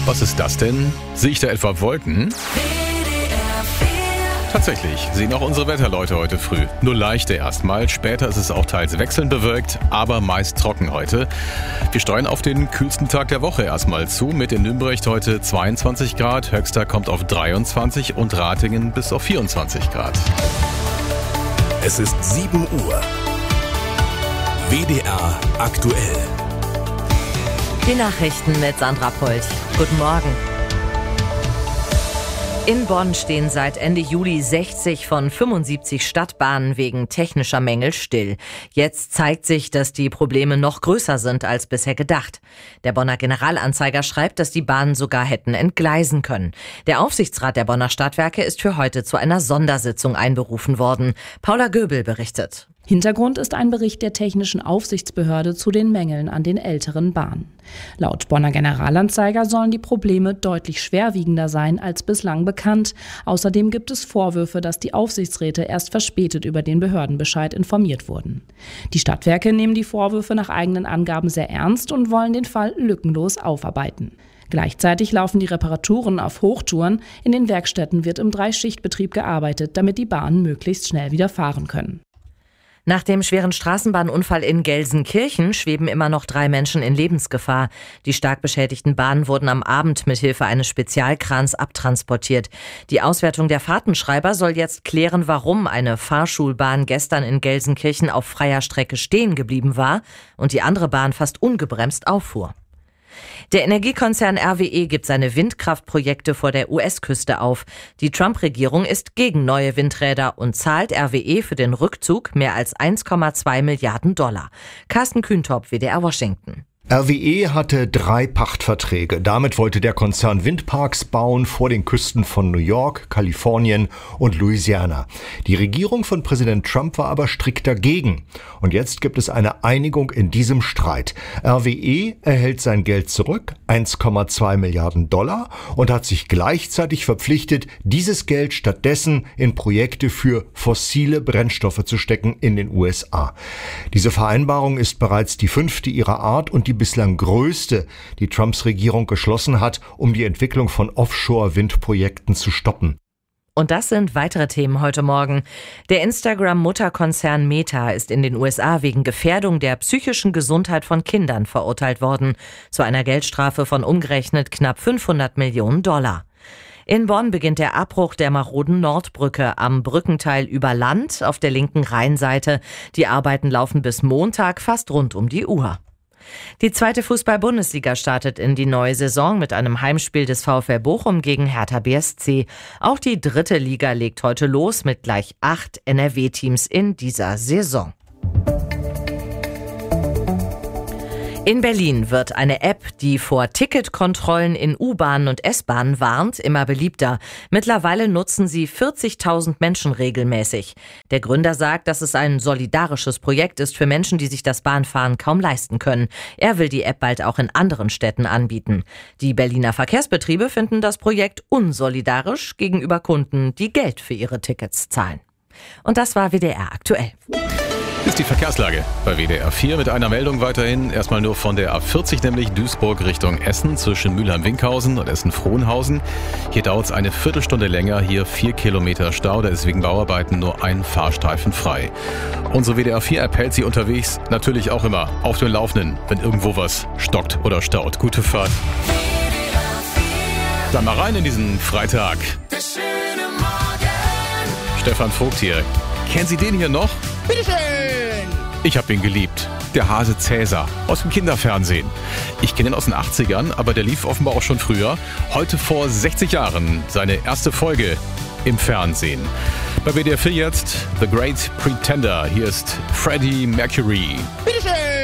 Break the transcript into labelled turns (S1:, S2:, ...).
S1: Was ist das denn? Sehe ich da etwa Wolken? Tatsächlich sehen auch unsere Wetterleute heute früh. Nur leichte erstmal, später ist es auch teils wechselnd bewölkt, aber meist trocken heute. Wir steuern auf den kühlsten Tag der Woche erstmal zu, mit in Nürnberg heute 22 Grad, Höchster kommt auf 23 und Ratingen bis auf 24 Grad.
S2: Es ist 7 Uhr. WDR aktuell.
S3: Die Nachrichten mit Sandra Polt. Guten Morgen. In Bonn stehen seit Ende Juli 60 von 75 Stadtbahnen wegen technischer Mängel still. Jetzt zeigt sich, dass die Probleme noch größer sind als bisher gedacht. Der Bonner Generalanzeiger schreibt, dass die Bahnen sogar hätten entgleisen können. Der Aufsichtsrat der Bonner Stadtwerke ist für heute zu einer Sondersitzung einberufen worden. Paula Göbel berichtet.
S4: Hintergrund ist ein Bericht der Technischen Aufsichtsbehörde zu den Mängeln an den älteren Bahnen. Laut Bonner Generalanzeiger sollen die Probleme deutlich schwerwiegender sein als bislang bekannt. Außerdem gibt es Vorwürfe, dass die Aufsichtsräte erst verspätet über den Behördenbescheid informiert wurden. Die Stadtwerke nehmen die Vorwürfe nach eigenen Angaben sehr ernst und wollen den Fall lückenlos aufarbeiten. Gleichzeitig laufen die Reparaturen auf Hochtouren. In den Werkstätten wird im 3-Schichtbetrieb gearbeitet, damit die Bahnen möglichst schnell wieder fahren können.
S3: Nach dem schweren Straßenbahnunfall in Gelsenkirchen schweben immer noch 3 Menschen in Lebensgefahr. Die stark beschädigten Bahnen wurden am Abend mithilfe eines Spezialkrans abtransportiert. Die Auswertung der Fahrtenschreiber soll jetzt klären, warum eine Fahrschulbahn gestern in Gelsenkirchen auf freier Strecke stehen geblieben war und die andere Bahn fast ungebremst auffuhr. Der Energiekonzern RWE gibt seine Windkraftprojekte vor der US-Küste auf. Die Trump-Regierung ist gegen neue Windräder und zahlt RWE für den Rückzug mehr als 1,2 Milliarden $. Carsten Kühntop, WDR Washington.
S5: RWE hatte 3 Pachtverträge. Damit wollte der Konzern Windparks bauen vor den Küsten von New York, Kalifornien und Louisiana. Die Regierung von Präsident Trump war aber strikt dagegen. Und jetzt gibt es eine Einigung in diesem Streit. RWE erhält sein Geld zurück, 1,2 Milliarden $, und hat sich gleichzeitig verpflichtet, dieses Geld stattdessen in Projekte für fossile Brennstoffe zu stecken in den USA. Diese Vereinbarung ist bereits die 5. ihrer Art und die bislang größte, die Trumps Regierung geschlossen hat, um die Entwicklung von Offshore-Windprojekten zu stoppen.
S3: Und das sind weitere Themen heute Morgen. Der Instagram-Mutterkonzern Meta ist in den USA wegen Gefährdung der psychischen Gesundheit von Kindern verurteilt worden, zu einer Geldstrafe von umgerechnet knapp 500 Millionen $. In Bonn beginnt der Abbruch der maroden Nordbrücke am Brückenteil über Land auf der linken Rheinseite. Die Arbeiten laufen bis Montag fast rund um die Uhr. Die 2. Fußball-Bundesliga startet in die neue Saison mit einem Heimspiel des VfL Bochum gegen Hertha BSC. Auch die 3. Liga legt heute los mit gleich 8 NRW-Teams in dieser Saison. In Berlin wird eine App, die vor Ticketkontrollen in U-Bahnen und S-Bahnen warnt, immer beliebter. Mittlerweile nutzen sie 40.000 Menschen regelmäßig. Der Gründer sagt, dass es ein solidarisches Projekt ist für Menschen, die sich das Bahnfahren kaum leisten können. Er will die App bald auch in anderen Städten anbieten. Die Berliner Verkehrsbetriebe finden das Projekt unsolidarisch gegenüber Kunden, die Geld für ihre Tickets zahlen. Und das war WDR aktuell.
S1: Ist die Verkehrslage bei WDR 4 mit einer Meldung weiterhin. Erstmal nur von der A40, nämlich Duisburg Richtung Essen zwischen Mülheim-Winkhausen und Essen-Frohnhausen. Hier dauert es eine Viertelstunde länger, hier 4 Kilometer Stau, da ist wegen Bauarbeiten nur ein Fahrstreifen frei. Unsere WDR 4-App hält Sie unterwegs natürlich auch immer auf dem Laufenden, wenn irgendwo was stockt oder staut. Gute Fahrt. Dann mal rein in diesen Freitag. Stefan Vogt hier. Kennen Sie den hier noch?
S6: Bitteschön!
S1: Ich habe ihn geliebt. Der Hase Cäsar aus dem Kinderfernsehen. Ich kenne ihn aus den 80ern, aber der lief offenbar auch schon früher. Heute vor 60 Jahren seine erste Folge im Fernsehen. Bei WDR 4 jetzt The Great Pretender. Hier ist Freddie Mercury.
S6: Bitteschön!